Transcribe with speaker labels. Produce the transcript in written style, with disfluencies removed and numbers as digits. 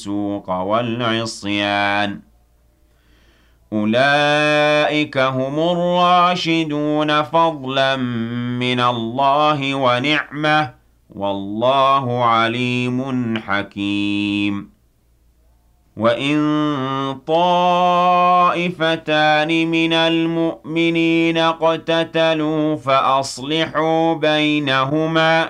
Speaker 1: الفسوق والعصيان أولئك هم الراشدون فضلا من الله ونعمة والله عليم حكيم وإن طائفتان من المؤمنين اقتتلوا فأصلحوا بينهما